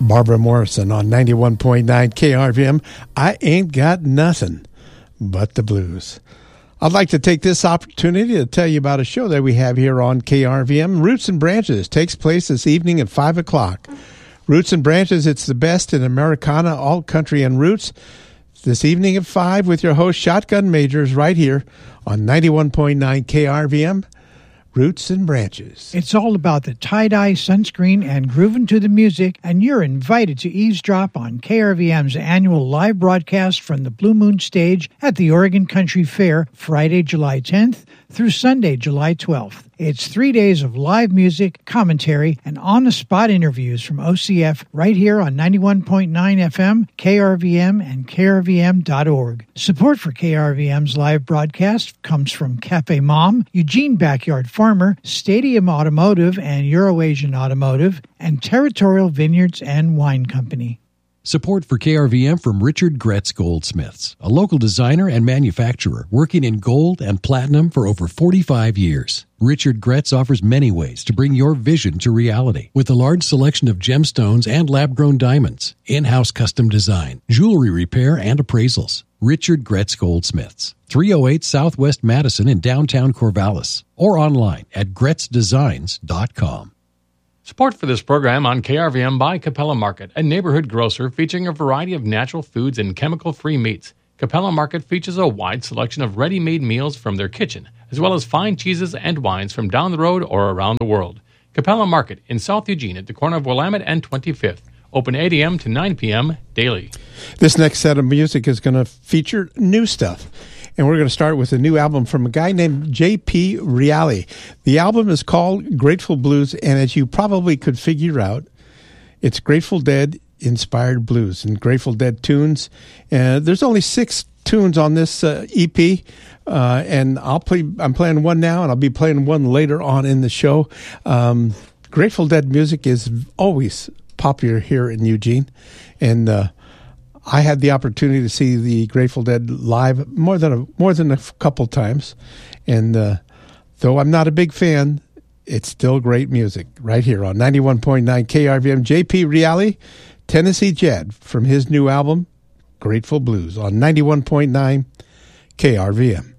Barbara Morrison on 91.9 KRVM. I ain't got nothing but the blues. I'd like to take this opportunity to tell you about a show that we have here on KRVM. Roots and Branches takes place this evening at 5 o'clock. Roots and Branches, it's the best in Americana, alt country, and roots. This evening at 5 with your host, Shotgun Majors, right here on 91.9 KRVM. Roots and Branches. It's all about the tie-dye, sunscreen, and grooving to the music, and you're invited to eavesdrop on KRVM's annual live broadcast from the Blue Moon stage at the Oregon Country Fair, Friday, July 10th through Sunday, July 12th. It's 3 days of live music, commentary, and on-the-spot interviews from OCF right here on 91.9 FM, KRVM, and KRVM.org. Support for KRVM's live broadcast comes from Cafe Mom, Eugene Backyard Farmer, Stadium Automotive and Euroasian Automotive, and Territorial Vineyards and Wine Company. Support for KRVM from Richard Gretz Goldsmiths, a local designer and manufacturer working in gold and platinum for over 45 years. Richard Gretz offers many ways to bring your vision to reality with a large selection of gemstones and lab-grown diamonds, in-house custom design, jewelry repair, and appraisals. Richard Gretz Goldsmiths, 308 Southwest Madison in downtown Corvallis, or online at gretzdesigns.com. Support for this program on KRVM by Capella Market, a neighborhood grocer featuring a variety of natural foods and chemical-free meats. Capella Market features a wide selection of ready-made meals from their kitchen, as well as fine cheeses and wines from down the road or around the world. Capella Market in South Eugene at the corner of Willamette and 25th. Open 8 a.m. to 9 p.m. daily. This next set of music is going to feature new stuff. And we're going to start with a new album from a guy named J.P. Reale. The album is called Grateful Blues, and as you probably could figure out, it's Grateful Dead-inspired blues and Grateful Dead tunes. There's only 6 tunes on this EP, and I'm playing one now, and I'll be playing one later on in the show. Grateful Dead music is always popular here in Eugene, and I had the opportunity to see the Grateful Dead live more than a couple times, and though I'm not a big fan, it's still great music right here on 91.9 KRVM. J.P. Reale, Tennessee Jed, from his new album Grateful Blues on 91.9 KRVM.